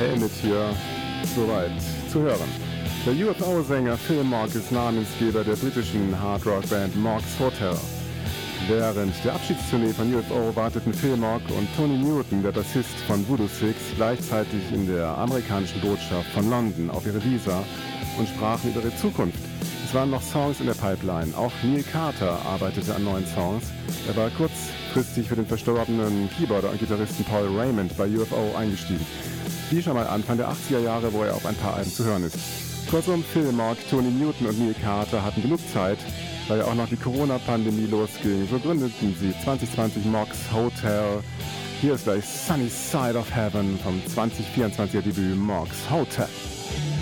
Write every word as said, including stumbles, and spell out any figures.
Helmet hier soweit zu hören. Der U F O-Sänger Phil Mogg ist Namensgeber der britischen Hard-Rock-Band Mogg's Hotel. Während der Abschiedstournee von U F O warteten Phil Mogg und Tony Newton, der Bassist von Voodoo Six, gleichzeitig in der amerikanischen Botschaft von London auf ihre Visa und sprachen über ihre Zukunft. Es waren noch Songs in der Pipeline. Auch Neil Carter arbeitete an neuen Songs. Er war kurzfristig für den verstorbenen Keyboarder und Gitarristen Paul Raymond bei U F O eingestiegen. Wie schon mal Anfang der achtziger Jahre, wo er auf ein paar Alben zu hören ist. Kurzum, Phil Mogg, Tony Newton und Neil Carter hatten genug Zeit, weil ja auch noch die Corona-Pandemie losging. So gründeten sie zwanzig zwanzig Mogg's Hotel. Hier ist gleich Sunny Side of Heaven vom zwanzig vierundzwanziger Debüt Mogg's Hotel.